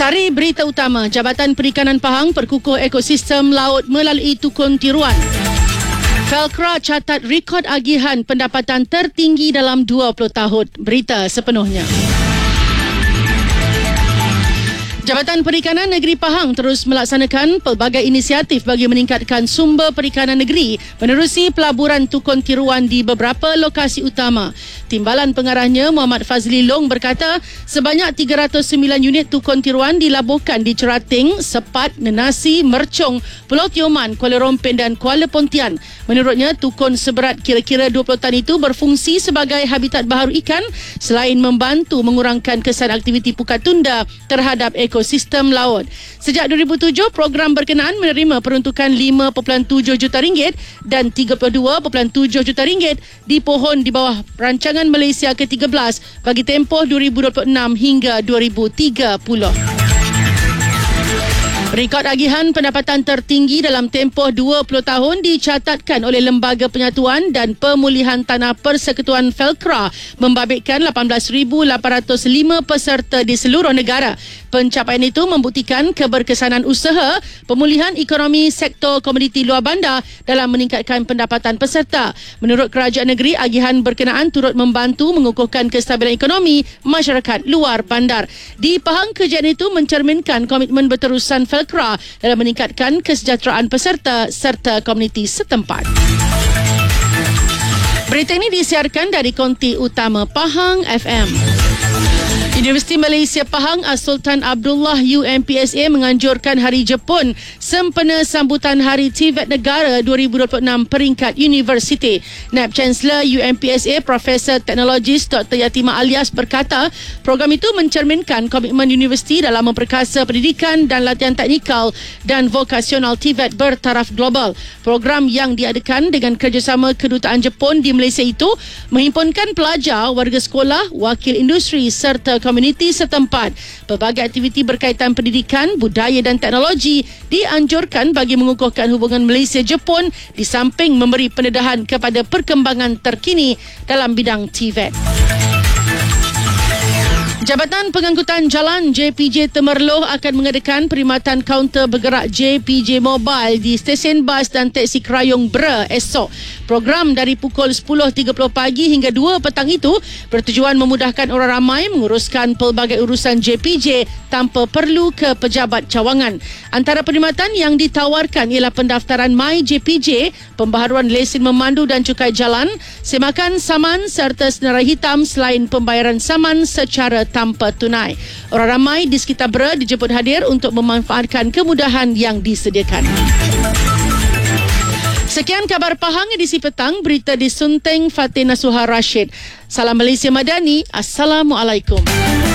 Sari berita utama, Jabatan Perikanan Pahang perkukuh ekosistem laut melalui tukun tiruan. Felcra catat rekod agihan pendapatan tertinggi dalam 20 tahun. Berita sepenuhnya. Jabatan Perikanan Negeri Pahang terus melaksanakan pelbagai inisiatif bagi meningkatkan sumber perikanan negeri menerusi pelaburan tukun tiruan di beberapa lokasi utama. Timbalan pengarahnya Muhammad Fazli Long berkata sebanyak 309 unit tukun tiruan dilabuhkan di Cerating, Sepat, Nenasi, Mercong, Pulau Tioman, Kuala Rompin dan Kuala Pontian. Menurutnya, tukun seberat kira-kira 20 tan itu berfungsi sebagai habitat baharu ikan selain membantu mengurangkan kesan aktiviti pukat tunda terhadap ekosistem laut. Sejak 2007, program berkenaan menerima peruntukan RM5.7 juta dan RM32.7 juta dipohon di bawah rancangan Malaysia ke-13 bagi tempoh 2026 hingga 2030. Rekod agihan pendapatan tertinggi dalam tempoh 20 tahun dicatatkan oleh Lembaga Penyatuan dan Pemulihan Tanah Persekutuan Felcra membabitkan 18,805 peserta di seluruh negara. Pencapaian itu membuktikan keberkesanan usaha pemulihan ekonomi sektor komoditi luar bandar dalam meningkatkan pendapatan peserta. Menurut Kerajaan Negeri, agihan berkenaan turut membantu mengukuhkan kestabilan ekonomi masyarakat luar bandar. Di Pahang, kejadian itu mencerminkan komitmen berterusan Felcra dalam meningkatkan kesejahteraan peserta serta komuniti setempat. Berita ini disiarkan dari konti utama Pahang FM. Universiti Malaysia Pahang As-Sultan Abdullah UMPSA menganjurkan Hari Jepun sempena sambutan Hari TVET Negara 2026 peringkat universiti. Naib Chancellor UMPSA Profesor Teknologis Dr. Yatima Alias berkata, program itu mencerminkan komitmen universiti dalam memperkasa pendidikan dan latihan teknikal dan vokasional TVET bertaraf global. Program yang diadakan dengan kerjasama Kedutaan Jepun di Malaysia itu menghimpunkan pelajar, warga sekolah, wakil industri serta komuniti setempat. Pelbagai aktiviti berkaitan pendidikan, budaya dan teknologi dianjurkan bagi mengukuhkan hubungan Malaysia-Jepun di samping memberi pendedahan kepada perkembangan terkini dalam bidang TVET. Jabatan Pengangkutan Jalan JPJ Temerloh akan mengadakan perkhidmatan kaunter bergerak JPJ Mobile di stesen bas dan teksi Krayong Bre esok. Program dari pukul 10.30 pagi hingga 2 petang itu bertujuan memudahkan orang ramai menguruskan pelbagai urusan JPJ tanpa perlu ke pejabat cawangan. Antara perkhidmatan yang ditawarkan ialah pendaftaran My JPJ, pembaharuan lesen memandu dan cukai jalan, semakan saman serta senarai hitam selain pembayaran saman secara tanpa tunai. Orang ramai di sekitar Bre dijemput hadir untuk memanfaatkan kemudahan yang disediakan. Sekian khabar Pahang edisi petang, berita disunteng Fatin Nasuha Rashid. Salam Malaysia Madani. Assalamualaikum.